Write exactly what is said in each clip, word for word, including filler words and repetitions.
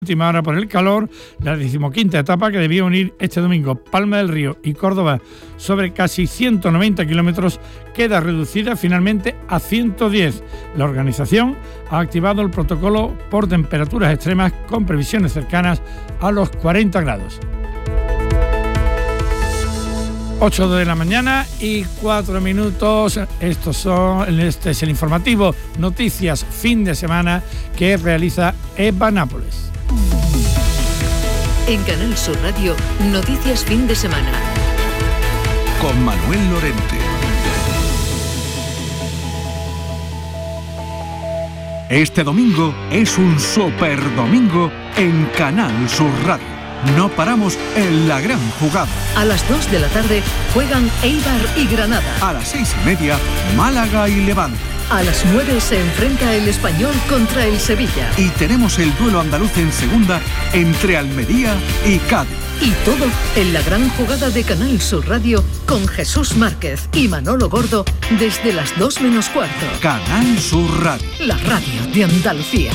Última hora por el calor, la decimoquinta etapa que debía unir este domingo Palma del Río y Córdoba sobre casi ciento noventa kilómetros queda reducida finalmente a ciento diez. La organización ha activado el protocolo por temperaturas extremas con previsiones cercanas a los cuarenta grados. ocho de la mañana y cuatro minutos. Estos son, este es el informativo Noticias Fin de Semana que realiza Eva Nápoles. En Canal Sur Radio, Noticias Fin de Semana. Con Manuel Lorente. Este domingo es un super domingo en Canal Sur Radio. No paramos en la gran jugada. A las dos de la tarde juegan Eibar y Granada. A las seis y media, Málaga y Levante. A las nueve se enfrenta el Español contra el Sevilla. Y tenemos el duelo andaluz en segunda entre Almería y Cádiz. Y todo en la gran jugada de Canal Sur Radio con Jesús Márquez y Manolo Gordo desde las dos menos cuarto. Canal Sur Radio. La radio de Andalucía.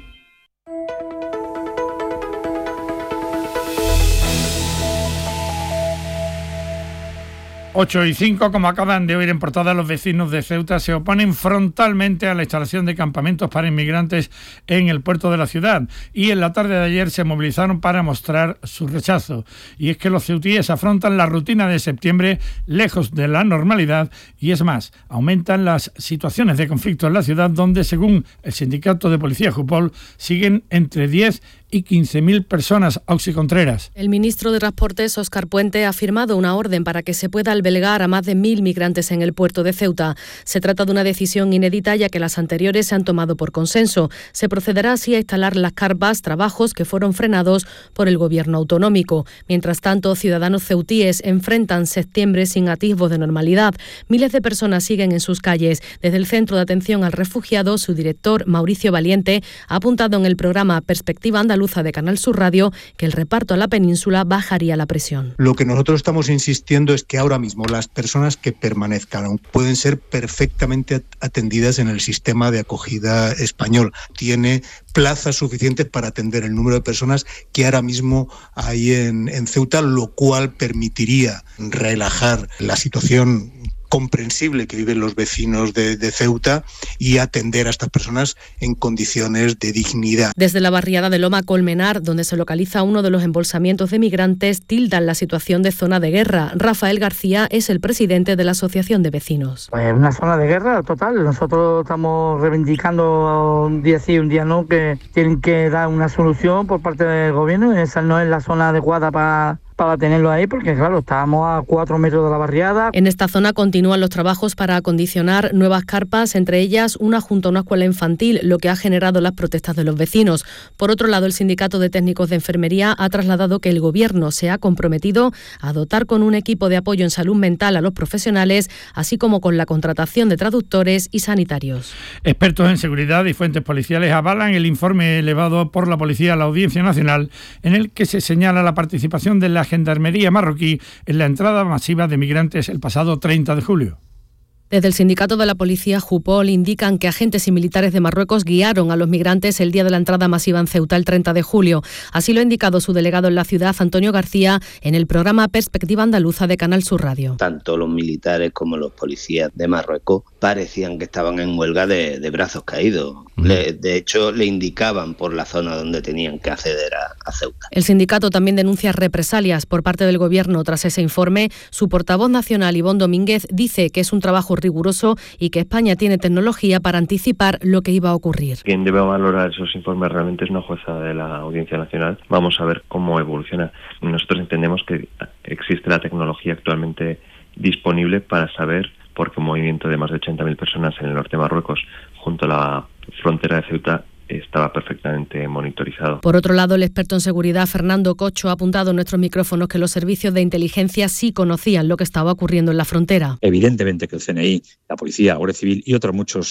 ocho y cinco, como acaban de oír en portada, los vecinos de Ceuta se oponen frontalmente a la instalación de campamentos para inmigrantes en el puerto de la ciudad y en la tarde de ayer se movilizaron para mostrar su rechazo. Y es que los ceutíes afrontan la rutina de septiembre lejos de la normalidad y es más, aumentan las situaciones de conflicto en la ciudad donde, según el sindicato de policía Jupol, siguen entre diez y quince mil personas. Auxi Contreras. El ministro de Transportes, Óscar Puente, ha firmado una orden para que se pueda albergar a más de mil migrantes en el puerto de Ceuta. Se trata de una decisión inédita ya que las anteriores se han tomado por consenso. Se procederá así a instalar las carpas, trabajos que fueron frenados por el gobierno autonómico. Mientras tanto, ciudadanos ceutíes enfrentan septiembre sin atisbos de normalidad. Miles de personas siguen en sus calles. Desde el Centro de Atención al Refugiado, su director, Mauricio Valiente, ha apuntado en el programa Perspectiva Andaluza de Canal Sur Radio que el reparto a la península bajaría la presión. Lo que nosotros estamos insistiendo es que ahora mismo las personas que permanezcan pueden ser perfectamente atendidas en el sistema de acogida español. Tiene plazas suficientes para atender el número de personas que ahora mismo hay en, en Ceuta, lo cual permitiría relajar la situación comprensible que viven los vecinos de, de Ceuta y atender a estas personas en condiciones de dignidad. Desde la barriada de Loma Colmenar, donde se localiza uno de los embolsamientos de migrantes, tildan la situación de zona de guerra. Rafael García es el presidente de la Asociación de Vecinos. Pues una zona de guerra total. Nosotros estamos reivindicando un día sí, un día no, que tienen que dar una solución por parte del gobierno. Esa no es la zona adecuada para... para tenerlo ahí, porque claro, estábamos a cuatro metros de la barriada. En esta zona continúan los trabajos para acondicionar nuevas carpas, entre ellas una junto a una escuela infantil, lo que ha generado las protestas de los vecinos. Por otro lado, el Sindicato de Técnicos de Enfermería ha trasladado que el Gobierno se ha comprometido a dotar con un equipo de apoyo en salud mental a los profesionales, así como con la contratación de traductores y sanitarios. Expertos en seguridad y fuentes policiales avalan el informe elevado por la policía a la Audiencia Nacional, en el que se señala la participación de la Gendarmería marroquí en la entrada masiva de migrantes el pasado treinta de julio. Desde el sindicato de la policía Jupol indican que agentes y militares de Marruecos guiaron a los migrantes el día de la entrada masiva en Ceuta el treinta de julio. Así lo ha indicado su delegado en la ciudad, Antonio García, en el programa Perspectiva Andaluza de Canal Sur Radio. Tanto los militares como los policías de Marruecos parecían que estaban en huelga de, de brazos caídos. Le, de hecho, le indicaban por la zona donde tenían que acceder a, a Ceuta. El sindicato también denuncia represalias por parte del Gobierno tras ese informe. Su portavoz nacional, Ivonne Domínguez, dice que es un trabajo riguroso y que España tiene tecnología para anticipar lo que iba a ocurrir. Quien debe valorar esos informes realmente es una jueza de la Audiencia Nacional. Vamos a ver cómo evoluciona. Nosotros entendemos que existe la tecnología actualmente disponible para saber por qué un movimiento de más de ochenta mil personas en el norte de Marruecos, junto a la frontera de Ceuta, estaba perfectamente monitorizado. Por otro lado, el experto en seguridad Fernando Cocho ha apuntado en nuestros micrófonos que los servicios de inteligencia sí conocían lo que estaba ocurriendo en la frontera. Evidentemente que el C N I, la policía, la Guardia Civil y otros muchos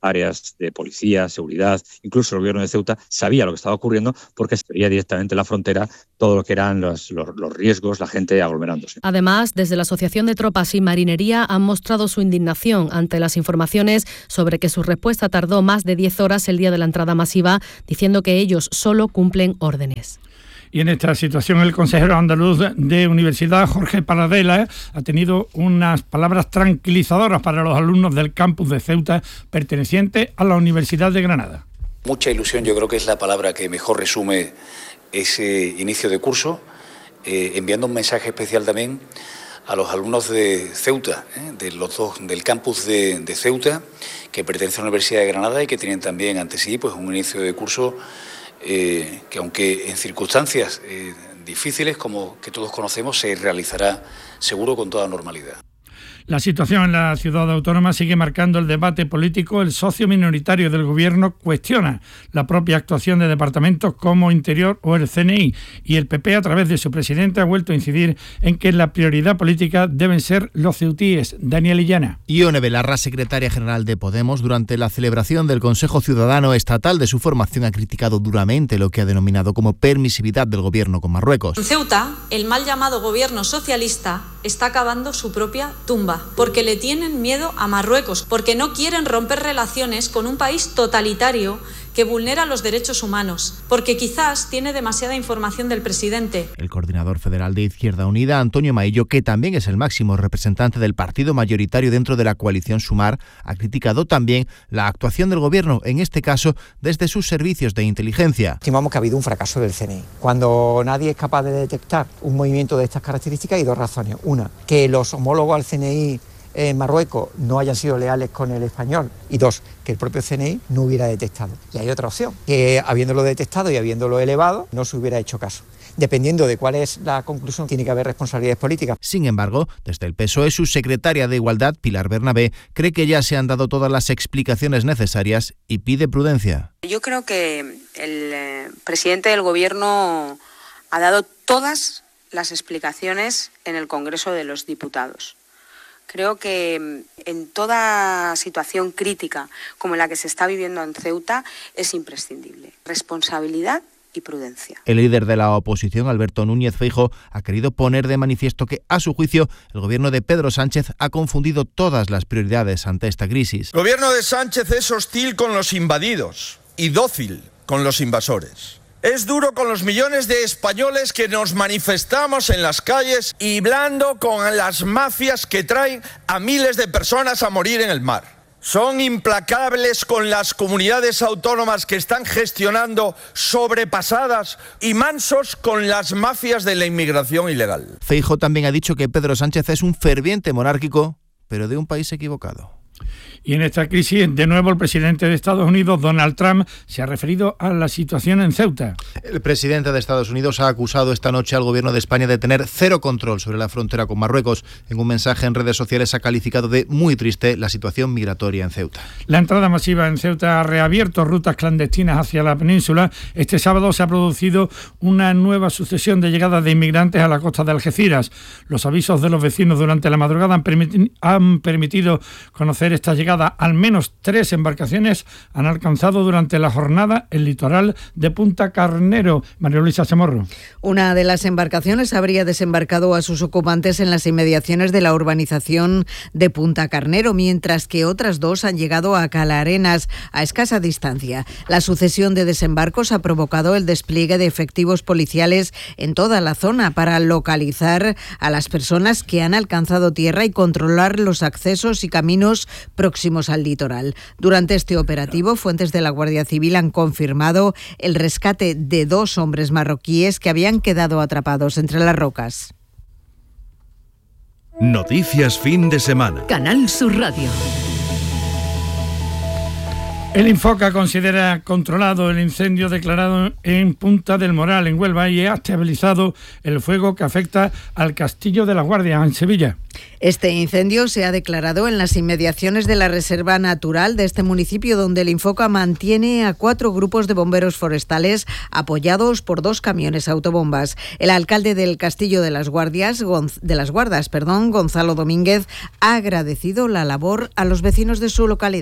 áreas de policía, seguridad, incluso el gobierno de Ceuta sabía lo que estaba ocurriendo porque se veía directamente en la frontera todo lo que eran los, los, los riesgos, la gente aglomerándose. Además, desde la Asociación de Tropas y Marinería han mostrado su indignación ante las informaciones sobre que su respuesta tardó más de diez horas el día de la entrada masiva, diciendo que ellos solo cumplen órdenes. Y en esta situación el consejero andaluz de Universidad, Jorge Paradela, ha tenido unas palabras tranquilizadoras para los alumnos del campus de Ceuta perteneciente a la Universidad de Granada. Mucha ilusión, yo creo que es la palabra que mejor resume ese inicio de curso, eh, enviando un mensaje especial también a los alumnos de Ceuta, ¿eh? de los dos, del campus de, de Ceuta, que pertenece a la Universidad de Granada y que tienen también ante sí pues, un inicio de curso eh, que, aunque en circunstancias eh, difíciles, como que todos conocemos, se realizará seguro con toda normalidad. La situación en la ciudad autónoma sigue marcando el debate político. El socio minoritario del gobierno cuestiona la propia actuación de departamentos como Interior o el C N I, y el P P, a través de su presidente, ha vuelto a incidir en que la prioridad política deben ser los ceutíes. Daniel Illana. Ione Belarra, secretaria general de Podemos, durante la celebración del Consejo Ciudadano Estatal de su formación, ha criticado duramente lo que ha denominado como permisividad del gobierno con Marruecos. En Ceuta, el mal llamado gobierno socialista está cavando su propia tumba, porque le tienen miedo a Marruecos, porque no quieren romper relaciones con un país totalitario que vulnera los derechos humanos, porque quizás tiene demasiada información del presidente. El coordinador federal de Izquierda Unida, Antonio Maillo, que también es el máximo representante del partido mayoritario dentro de la coalición Sumar, ha criticado también la actuación del gobierno, en este caso desde sus servicios de inteligencia. Estimamos que ha habido un fracaso del C N I. Cuando nadie es capaz de detectar un movimiento de estas características, hay dos razones. Una, que los homólogos al C N I en Marruecos no hayan sido leales con el español, y dos, que el propio C N I no hubiera detectado. Y hay otra opción, que habiéndolo detectado y habiéndolo elevado, no se hubiera hecho caso. Dependiendo de cuál es la conclusión, tiene que haber responsabilidades políticas. Sin embargo, desde el P S O E, su secretaria de Igualdad, Pilar Bernabé, cree que ya se han dado todas las explicaciones necesarias y pide prudencia. Yo creo que el eh, presidente del Gobierno ha dado todas las explicaciones en el Congreso de los Diputados. Creo que en toda situación crítica como la que se está viviendo en Ceuta es imprescindible responsabilidad y prudencia. El líder de la oposición, Alberto Núñez Feijóo, ha querido poner de manifiesto que, a su juicio, el gobierno de Pedro Sánchez ha confundido todas las prioridades ante esta crisis. El gobierno de Sánchez es hostil con los invadidos y dócil con los invasores. Es duro con los millones de españoles que nos manifestamos en las calles y blando con las mafias que traen a miles de personas a morir en el mar. Son implacables con las comunidades autónomas que están gestionando sobrepasadas y mansos con las mafias de la inmigración ilegal. Feijóo también ha dicho que Pedro Sánchez es un ferviente monárquico, pero de un país equivocado. Y en esta crisis, de nuevo, el presidente de Estados Unidos, Donald Trump, se ha referido a la situación en Ceuta. El presidente de Estados Unidos ha acusado esta noche al gobierno de España de tener cero control sobre la frontera con Marruecos. En un mensaje en redes sociales ha calificado de muy triste la situación migratoria en Ceuta. La entrada masiva en Ceuta ha reabierto rutas clandestinas hacia la península. Este sábado se ha producido una nueva sucesión de llegadas de inmigrantes a la costa de Algeciras. Los avisos de los vecinos durante la madrugada han, permiti- han permitido conocer esta llegada. Al menos tres embarcaciones han alcanzado durante la jornada el litoral de Punta Carnero. María Luisa Chamorro. Una de las embarcaciones habría desembarcado a sus ocupantes en las inmediaciones de la urbanización de Punta Carnero, mientras que otras dos han llegado a Calaarenas, a escasa distancia. La sucesión de desembarcos ha provocado el despliegue de efectivos policiales en toda la zona para localizar a las personas que han alcanzado tierra y controlar los accesos y caminos próximos al litoral. Durante este operativo, fuentes de la Guardia Civil han confirmado el rescate de dos hombres marroquíes que habían quedado atrapados entre las rocas. Noticias fin de semana. Canal Sur Radio. El Infoca considera controlado el incendio declarado en Punta del Moral, en Huelva, y ha estabilizado el fuego que afecta al Castillo de la Guardia, en Sevilla. Este incendio se ha declarado en las inmediaciones de la Reserva Natural de este municipio, donde el Infoca mantiene a cuatro grupos de bomberos forestales apoyados por dos camiones autobombas. El alcalde del Castillo de las Guardias, de las Guardas, perdón, Gonzalo Domínguez, ha agradecido la labor a los vecinos de su localidad.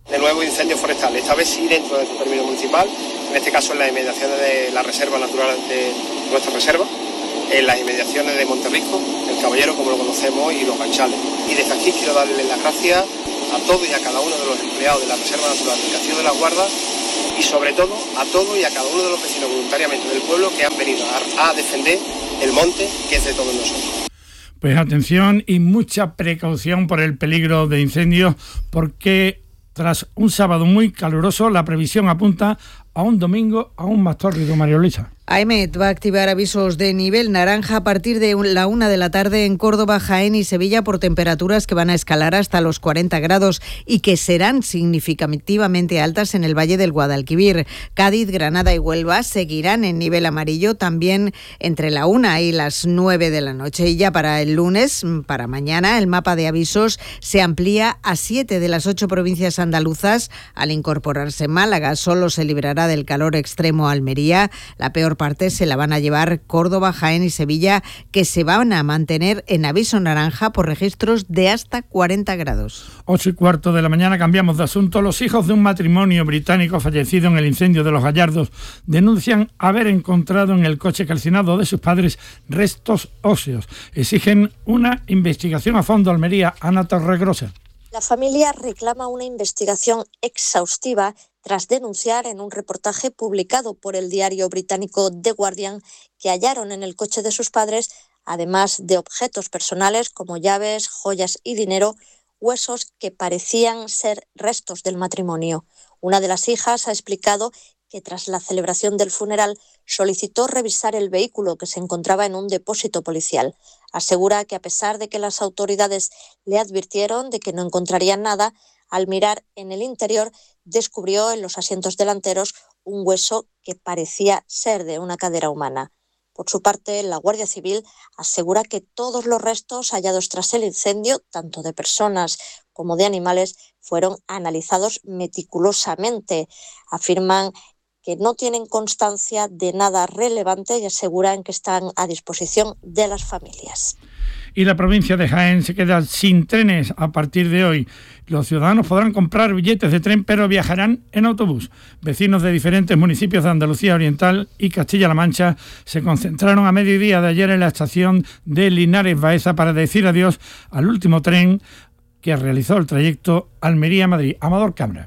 De nuevo incendio forestal, esta vez sí dentro de su término municipal, en este caso en las inmediaciones de la reserva natural de nuestra reserva, en las inmediaciones de Monterrico, el Caballero como lo conocemos y los Manchales. Y desde aquí quiero darle las gracias a todos y a cada uno de los empleados de la Reserva Natural del Castillo de la Guarda y sobre todo a todos y a cada uno de los vecinos voluntariamente del pueblo que han venido a, a defender el monte que es de todos nosotros. Pues atención y mucha precaución por el peligro de incendios, porque tras un sábado muy caluroso la previsión apunta a un domingo aún más tórrido, María Luisa. AEMET va a activar avisos de nivel naranja a partir de la una de la tarde en Córdoba, Jaén y Sevilla por temperaturas que van a escalar hasta los cuarenta grados y que serán significativamente altas en el Valle del Guadalquivir. Cádiz, Granada y Huelva seguirán en nivel amarillo también entre la una y las nueve de la noche. Y ya para el lunes, para mañana, el mapa de avisos se amplía a siete de las ocho provincias andaluzas. Al incorporarse Málaga, solo se librará del calor extremo Almería. La peor parte se la van a llevar Córdoba, Jaén y Sevilla, que se van a mantener en aviso naranja por registros de hasta cuarenta grados. Ocho y cuarto de la mañana, cambiamos de asunto. Los hijos de un matrimonio británico fallecido en el incendio de Los Gallardos denuncian haber encontrado en el coche calcinado de sus padres restos óseos. Exigen una investigación a fondo. Almería, Ana Torregrosa. La familia reclama una investigación exhaustiva tras denunciar en un reportaje publicado por el diario británico The Guardian que hallaron en el coche de sus padres, además de objetos personales como llaves, joyas y dinero, huesos que parecían ser restos del matrimonio. Una de las hijas ha explicado que tras la celebración del funeral solicitó revisar el vehículo que se encontraba en un depósito policial. Asegura que a pesar de que las autoridades le advirtieron de que no encontrarían nada, al mirar en el interior descubrió en los asientos delanteros un hueso que parecía ser de una cadera humana. Por su parte, la Guardia Civil asegura que todos los restos hallados tras el incendio, tanto de personas como de animales, fueron analizados meticulosamente. Afirman que no tienen constancia de nada relevante y aseguran que están a disposición de las familias. Y la provincia de Jaén se queda sin trenes a partir de hoy. Los ciudadanos podrán comprar billetes de tren, pero viajarán en autobús. Vecinos de diferentes municipios de Andalucía Oriental y Castilla-La Mancha se concentraron a mediodía de ayer en la estación de Linares Baeza para decir adiós al último tren que realizó el trayecto Almería-Madrid. Amador Cámara.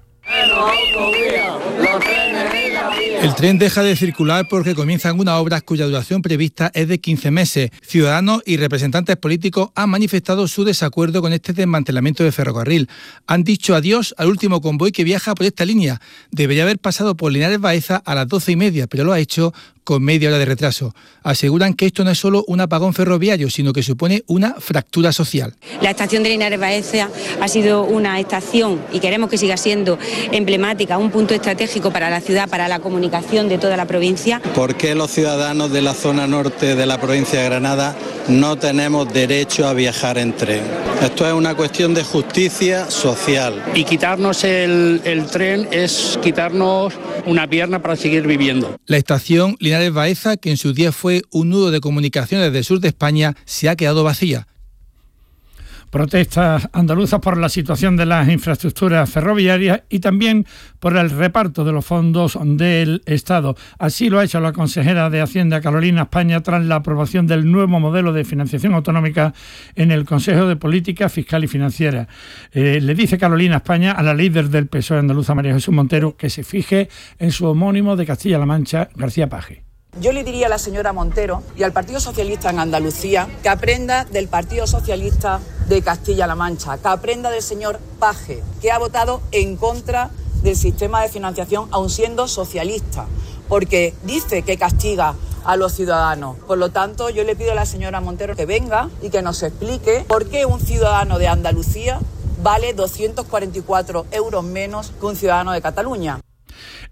El tren deja de circular porque comienzan unas obras cuya duración prevista es de quince meses. Ciudadanos y representantes políticos han manifestado su desacuerdo con este desmantelamiento de ferrocarril. Han dicho adiós al último convoy que viaja por esta línea. Debería haber pasado por Linares Baeza a las doce y media, pero lo ha hecho con media hora de retraso. Aseguran que esto no es solo un apagón ferroviario, sino que supone una fractura social. La estación de Linares Baeza ha sido una estación, y queremos que siga siendo emblemática, un punto estratégico para la ciudad, para la comunicación de toda la provincia. ¿Por qué los ciudadanos de la zona norte de la provincia de Granada no tenemos derecho a viajar en tren? Esto es una cuestión de justicia social. Y quitarnos el, el tren es quitarnos una pierna para seguir viviendo. La estación Linares Baeza, que en su día fue un nudo de comunicaciones del sur de España, se ha quedado vacía. Protestas andaluzas por la situación de las infraestructuras ferroviarias y también por el reparto de los fondos del Estado. Así lo ha hecho la consejera de Hacienda, Carolina España, tras la aprobación del nuevo modelo de financiación autonómica en el Consejo de Política Fiscal y Financiera. Eh, le dice Carolina España a la líder del P S O E andaluza, María Jesús Montero, que se fije en su homónimo de Castilla-La Mancha, García Paje. Yo le diría a la señora Montero y al Partido Socialista en Andalucía que aprenda del Partido Socialista de Castilla-La Mancha, que aprenda del señor Paje, que ha votado en contra del sistema de financiación aun siendo socialista, porque dice que castiga a los ciudadanos. Por lo tanto, yo le pido a la señora Montero que venga y que nos explique por qué un ciudadano de Andalucía vale doscientos cuarenta y cuatro euros menos que un ciudadano de Cataluña.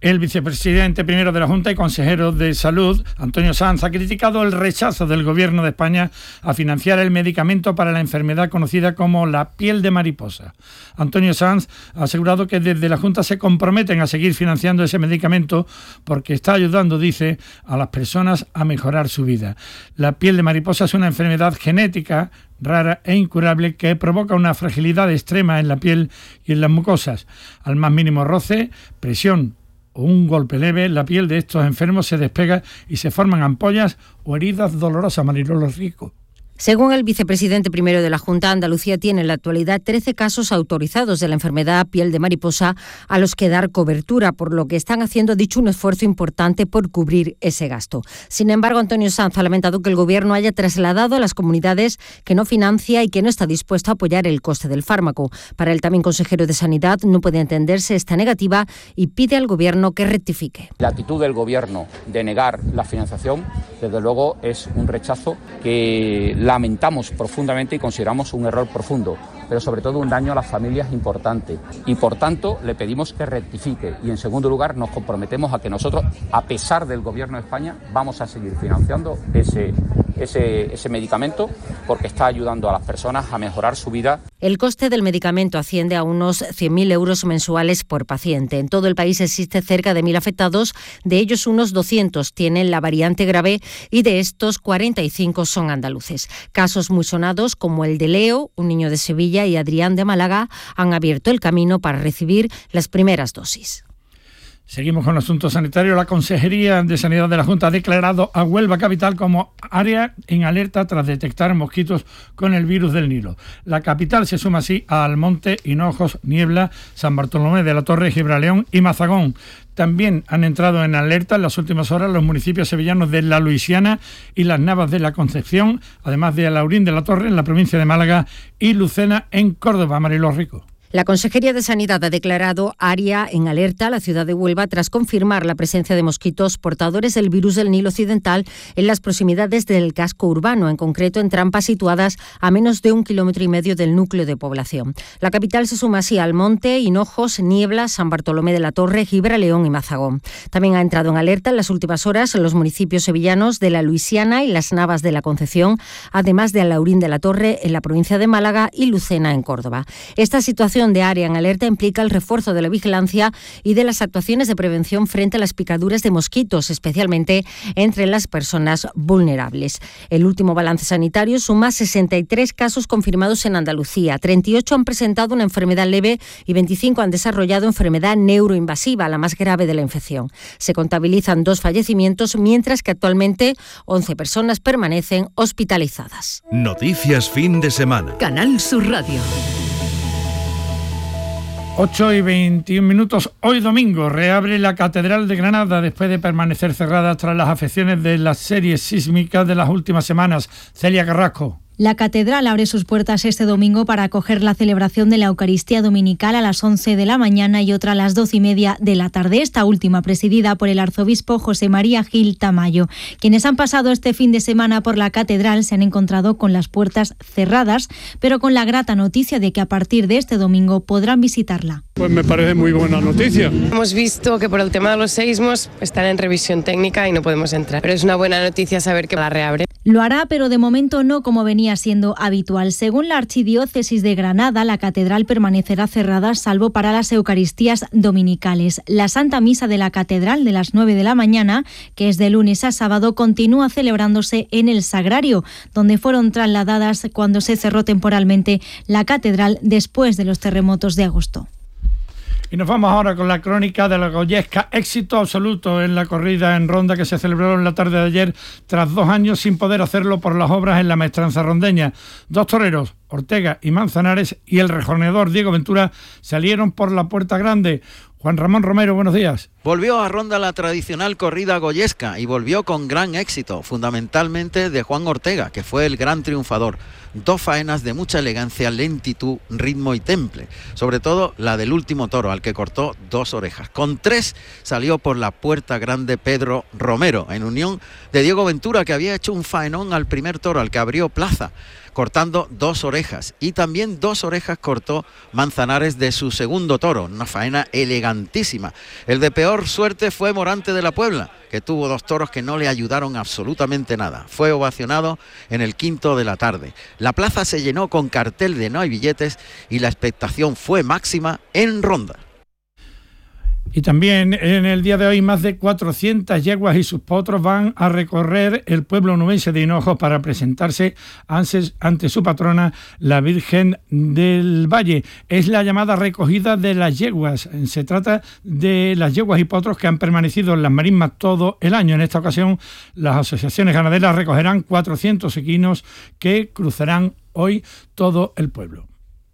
El vicepresidente primero de la Junta y consejero de Salud, Antonio Sanz, ha criticado el rechazo del Gobierno de España a financiar el medicamento para la enfermedad conocida como la piel de mariposa. Antonio Sanz ha asegurado que desde la Junta se comprometen a seguir financiando ese medicamento porque está ayudando, dice, a las personas a mejorar su vida. La piel de mariposa es una enfermedad genética rara e incurable que provoca una fragilidad extrema en la piel y en las mucosas. Al más mínimo roce, presión o un golpe leve, la piel de estos enfermos se despega y se forman ampollas o heridas dolorosas. Manolo Rico. Según el vicepresidente primero de la Junta, Andalucía tiene en la actualidad trece casos autorizados de la enfermedad piel de mariposa a los que dar cobertura, por lo que están haciendo dicho un esfuerzo importante por cubrir ese gasto. Sin embargo, Antonio Sanz ha lamentado que el Gobierno haya trasladado a las comunidades que no financia y que no está dispuesto a apoyar el coste del fármaco. Para el también consejero de Sanidad no puede entenderse esta negativa y pide al Gobierno que rectifique. La actitud del Gobierno de negar la financiación, desde luego, es un rechazo que lamentamos profundamente y consideramos un error profundo, pero sobre todo un daño a las familias importante. Y por tanto le pedimos que rectifique y en segundo lugar nos comprometemos a que nosotros, a pesar del Gobierno de España, vamos a seguir financiando ese, ese, ese medicamento porque está ayudando a las personas a mejorar su vida. El coste del medicamento asciende a unos cien mil euros mensuales por paciente. En todo el país existe cerca de mil afectados, de ellos unos doscientos tienen la variante grave y de estos cuarenta y cinco son andaluces. Casos muy sonados como el de Leo, un niño de Sevilla, y Adrián de Málaga han abierto el camino para recibir las primeras dosis. Seguimos con el asunto sanitario. La Consejería de Sanidad de la Junta ha declarado a Huelva capital como área en alerta tras detectar mosquitos con el virus del Nilo. La capital se suma así a Almonte, Hinojos, Niebla, San Bartolomé de la Torre, Gibraleón y Mazagón. También han entrado en alerta en las últimas horas los municipios sevillanos de La Luisiana y Las Navas de la Concepción, además de Alaurín de la Torre en la provincia de Málaga y Lucena en Córdoba. Marilo Rico. La Consejería de Sanidad ha declarado área en alerta a la ciudad de Huelva tras confirmar la presencia de mosquitos portadores del virus del Nilo Occidental en las proximidades del casco urbano, en concreto en trampas situadas a menos de un kilómetro y medio del núcleo de población. La capital se suma así a Almonte, Hinojos, Niebla, San Bartolomé de la Torre, Gibraleón y Mazagón. También ha entrado en alerta en las últimas horas los municipios sevillanos de La Luisiana y Las Navas de la Concepción, además de Alaurín de la Torre en la provincia de Málaga y Lucena en Córdoba. Esta situación de área en alerta implica el refuerzo de la vigilancia y de las actuaciones de prevención frente a las picaduras de mosquitos, especialmente entre las personas vulnerables. El último balance sanitario suma sesenta y tres casos confirmados en Andalucía, treinta y ocho han presentado una enfermedad leve y veinticinco han desarrollado enfermedad neuroinvasiva, la más grave de la infección. Se contabilizan dos fallecimientos, mientras que actualmente once personas permanecen hospitalizadas. Noticias fin de semana. Canal Sur Radio. ocho y veintiún minutos. Hoy domingo reabre la Catedral de Granada después de permanecer cerrada tras las afecciones de las series sísmicas de las últimas semanas. Celia Carrasco. La catedral abre sus puertas este domingo para acoger la celebración de la Eucaristía Dominical a las once de la mañana y otra a las doce y media de la tarde, esta última presidida por el arzobispo José María Gil Tamayo. Quienes han pasado este fin de semana por la catedral se han encontrado con las puertas cerradas, pero con la grata noticia de que a partir de este domingo podrán visitarla. Pues me parece muy buena noticia. Hemos visto que por el tema de los seísmos están en revisión técnica y no podemos entrar, pero es una buena noticia saber que la reabre. Lo hará, pero de momento no como venía siendo habitual. Según la Archidiócesis de Granada, la catedral permanecerá cerrada salvo para las Eucaristías dominicales. La Santa Misa de la Catedral de las nueve de la mañana, que es de lunes a sábado, continúa celebrándose en el Sagrario, donde fueron trasladadas cuando se cerró temporalmente la catedral después de los terremotos de agosto. Y nos vamos ahora con la crónica de la Goyesca. Éxito absoluto en la corrida en ronda que se celebró en la tarde de ayer tras dos años sin poder hacerlo por las obras en la maestranza rondeña. Dos toreros, Ortega y Manzanares, y el rejoneador Diego Ventura salieron por la Puerta Grande. Juan Ramón Romero, buenos días. Volvió a ronda la tradicional corrida goyesca y volvió con gran éxito, fundamentalmente de Juan Ortega, que fue el gran triunfador. Dos faenas de mucha elegancia, lentitud, ritmo y temple, sobre todo la del último toro, al que cortó dos orejas. Con tres salió por la Puerta Grande Pedro Romero, en unión de Diego Ventura, que había hecho un faenón al primer toro, al que abrió plaza. cortando dos orejas. Y también dos orejas cortó Manzanares de su segundo toro, una faena elegantísima. El de peor suerte fue Morante de la Puebla, que tuvo dos toros que no le ayudaron absolutamente nada. Fue ovacionado en el quinto de la tarde. La plaza se llenó con cartel de no hay billetes y la expectación fue máxima en Ronda. Y también en el día de hoy más de cuatrocientas yeguas y sus potros van a recorrer el pueblo onubense de Hinojos para presentarse ante su patrona, la Virgen del Valle. Es la llamada recogida de las yeguas. Se trata de las yeguas y potros que han permanecido en las marismas todo el año. En esta ocasión, las asociaciones ganaderas recogerán cuatrocientos equinos que cruzarán hoy todo el pueblo.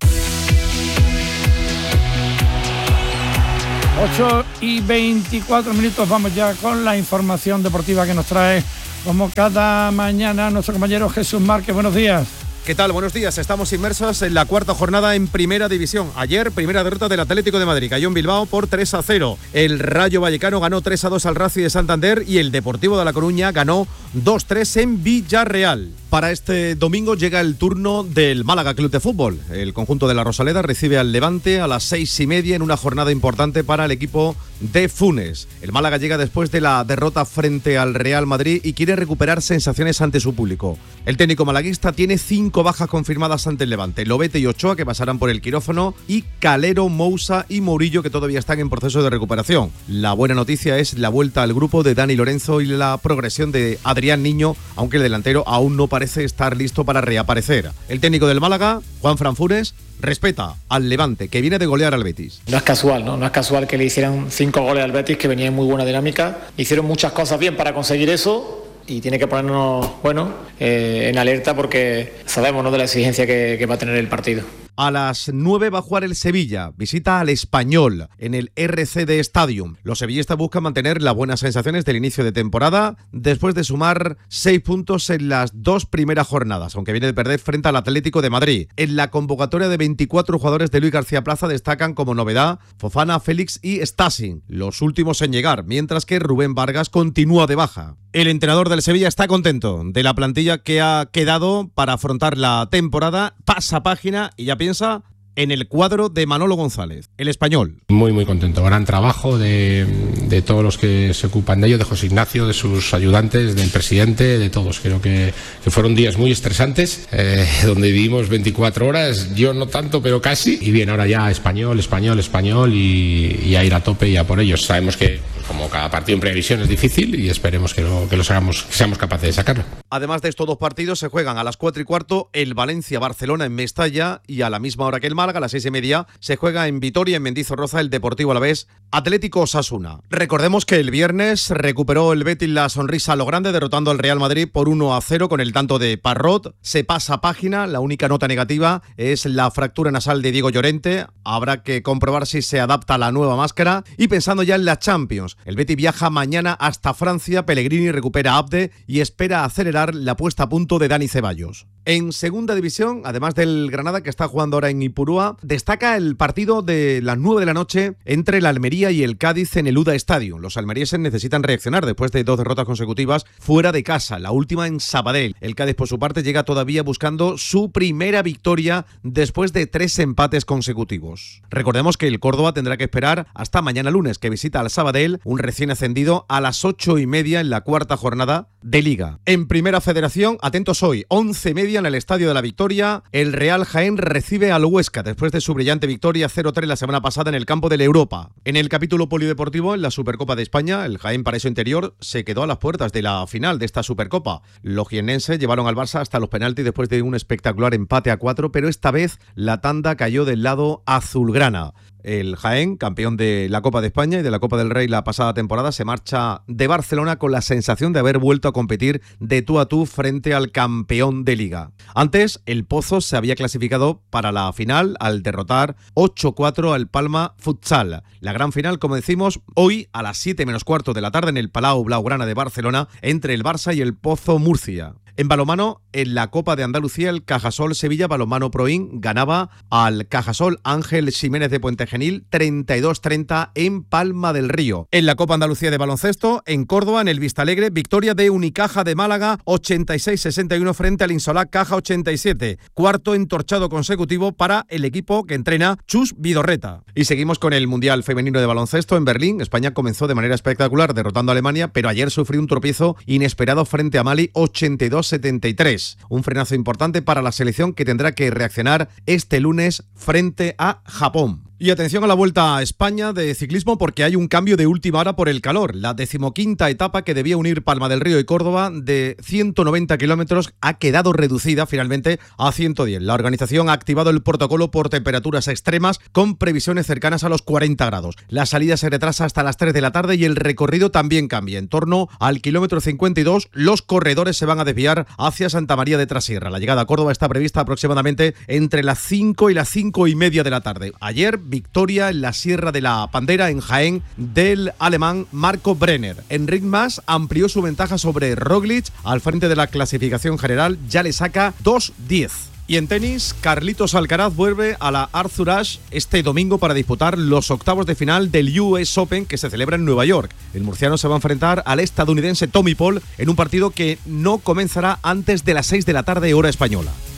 ocho y veinticuatro minutos, vamos ya con la información deportiva que nos trae, como cada mañana, nuestro compañero Jesús Márquez. Buenos días. ¿Qué tal? Buenos días. Estamos inmersos en la cuarta jornada en Primera División. Ayer, primera derrota del Atlético de Madrid. Cayó en Bilbao por tres a cero. El Rayo Vallecano ganó tres a dos al Racing de Santander y el Deportivo de La Coruña ganó dos tres en Villarreal. Para este domingo llega el turno del Málaga Club de Fútbol. El conjunto de la Rosaleda recibe al Levante a las seis y media en una jornada importante para el equipo de Funes. El Málaga llega después de la derrota frente al Real Madrid y quiere recuperar sensaciones ante su público. El técnico malaguista tiene cinco bajas confirmadas ante el Levante: Lobete y Ochoa, que pasarán por el quirófano, y Calero, Mousa y Murillo, que todavía están en proceso de recuperación. La buena noticia es la vuelta al grupo de Dani Lorenzo y la progresión de Adrián Niño, aunque el delantero aún no parece estar listo para reaparecer. El técnico del Málaga, Juanfran Funes, respeta al Levante, que viene de golear al Betis. No es casual, ¿no? No es casual que le hicieran cinco goles al Betis, que venía en muy buena dinámica. Hicieron muchas cosas bien para conseguir eso y tiene que ponernos, bueno, eh, en alerta, porque sabemos, ¿no?, de la exigencia que, que va a tener el partido. A las nueve va a jugar el Sevilla, visita al Español en el R C D Stadium. Los sevillistas buscan mantener las buenas sensaciones del inicio de temporada después de sumar seis puntos en las dos primeras jornadas, aunque viene de perder frente al Atlético de Madrid. En la convocatoria de veinticuatro jugadores de Luis García Plaza destacan como novedad Fofana, Félix y Stasi, los últimos en llegar, mientras que Rubén Vargas continúa de baja. El entrenador del Sevilla está contento de la plantilla que ha quedado para afrontar la temporada, pasa página y ya piensa en el cuadro de Manolo González, el Español. Muy, muy contento. Gran trabajo de, de todos los que se ocupan de ello, de José Ignacio, de sus ayudantes, del presidente, de todos. Creo que, que fueron días muy estresantes, eh, donde vivimos veinticuatro horas, yo no tanto, pero casi. Y bien, ahora ya español, español, español y, y a ir a tope y a por ellos. Sabemos que, como cada partido en previsión, es difícil y esperemos que, lo, que los hagamos, que seamos capaces de sacarlo. Además de estos dos partidos, se juegan a las cuatro y cuarto el Valencia-Barcelona en Mestalla y a la misma hora que el Málaga, a las seis y media, se juega en Vitoria, en Mendizorroza, el Deportivo Alavés Atlético Osasuna. Recordemos que el viernes recuperó el Betis la sonrisa a lo grande, derrotando al Real Madrid por uno a cero con el tanto de Parrot. Se pasa página, la única nota negativa es la fractura nasal de Diego Llorente. Habrá que comprobar si se adapta a la nueva máscara. Y pensando ya en la Champions, el Betis viaja mañana hasta Francia, Pellegrini recupera a Abde y espera acelerar la puesta a punto de Dani Ceballos. En segunda división, además del Granada, que está jugando ahora en Ipurúa, destaca el partido de las nueve de la noche entre el Almería y el Cádiz en el U D A Stadium. Los almerienses necesitan reaccionar después de dos derrotas consecutivas fuera de casa, la última en Sabadell. El Cádiz, por su parte, llega todavía buscando su primera victoria después de tres empates consecutivos. Recordemos que el Córdoba tendrá que esperar hasta mañana lunes, que visita al Sabadell, un recién ascendido, a las ocho y media en la cuarta jornada de Liga. En Primera Federación, atentos hoy, once y media en el Estadio de la Victoria, el Real Jaén recibe al Huesca después de su brillante victoria cero tres la semana pasada en el campo del Europa. En el capítulo polideportivo, en la Supercopa de España, el Jaén Paraíso Interior se quedó a las puertas de la final de esta Supercopa. Los jiennenses llevaron al Barça hasta los penaltis después de un espectacular empate a cuatro, pero esta vez la tanda cayó del lado azulgrana. El Jaén, campeón de la Copa de España y de la Copa del Rey la pasada temporada, se marcha de Barcelona con la sensación de haber vuelto a competir de tú a tú frente al campeón de Liga. Antes, el Pozo se había clasificado para la final al derrotar ocho cuatro al Palma Futsal. La gran final, como decimos, hoy a las siete menos cuarto de la tarde en el Palau Blaugrana de Barcelona, entre el Barça y el Pozo Murcia. En balonmano, en la Copa de Andalucía, el Cajasol Sevilla Balonmano Proin ganaba al Cajasol Ángel Ximénez de Puente Genil treinta y dos treinta en Palma del Río. En la Copa Andalucía de baloncesto, en Córdoba, en el Vistalegre, victoria de Unicaja de Málaga ochenta y seis sesenta y uno frente al Insolá Caja ochenta y siete. Cuarto entorchado consecutivo para el equipo que entrena Chus Vidorreta. Y seguimos con el Mundial Femenino de Baloncesto en Berlín. España comenzó de manera espectacular derrotando a Alemania, pero ayer sufrió un tropiezo inesperado frente a Mali ochenta y dos setenta y tres. Un frenazo importante para la selección que tendrá que reaccionar este lunes frente a Japón. Y atención a la Vuelta a España de ciclismo porque hay un cambio de última hora por el calor. La decimoquinta etapa que debía unir Palma del Río y Córdoba de ciento noventa kilómetros ha quedado reducida finalmente a ciento diez. La organización ha activado el protocolo por temperaturas extremas con previsiones cercanas a los cuarenta grados. La salida se retrasa hasta las tres de la tarde y el recorrido también cambia. En torno al kilómetro cincuenta y dos, los corredores se van a desviar hacia Santa María de Trasierra. La llegada a Córdoba está prevista aproximadamente entre las cinco y las cinco y media de la tarde. Ayer, victoria en la Sierra de la Pandera, en Jaén, del alemán Marco Brenner. Enric Mas amplió su ventaja sobre Roglic al frente de la clasificación general, ya le saca dos diez. Y en tenis, Carlitos Alcaraz vuelve a la Arthur Ashe este domingo para disputar los octavos de final del U S Open que se celebra en Nueva York. El murciano se va a enfrentar al estadounidense Tommy Paul en un partido que no comenzará antes de las seis de la tarde hora española.